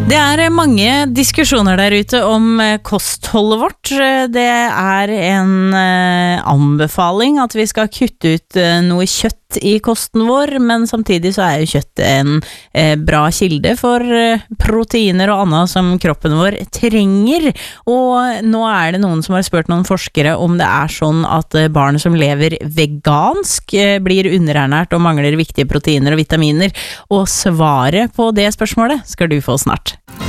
Det mange diskusjoner der ute om kostholdet vårt. Det en anbefaling at vi skal kutte ut noe kjøtt I kosten vår, men samtidig så jo kjøtt en bra kilde for proteiner og annet som kroppen vår trenger. Og nå det noen som har spurt noen forskere om det sånn at barn som lever vegansk blir underernært og mangler viktige proteiner og vitaminer. Og svaret på det spørsmålet skal du få snart.